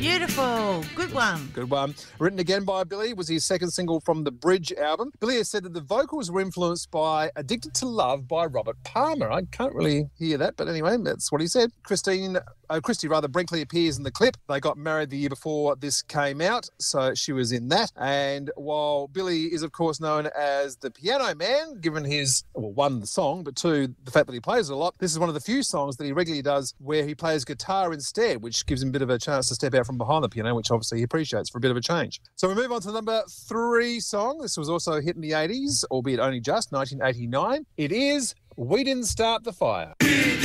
Beautiful. Good one. Good one. Written again by Billy, was his second single from the Bridge album. Billy has said that the vocals were influenced by Addicted to Love by Robert Palmer. I can't really hear that, but anyway, that's what he said. Christy Brinkley appears in the clip. They got married the year before this came out, so she was in that. And while Billy is, of course, known as the Piano Man, given his, well, one, the song, but two, the fact that he plays it a lot, this is one of the few songs that he regularly does where he plays guitar instead, which gives him a bit of a chance to step out from behind the piano, which obviously he appreciates for a bit of a change. So we move on to the number 3 song. This was also a hit in the 80s, albeit only just, 1989. It is We Didn't Start the Fire.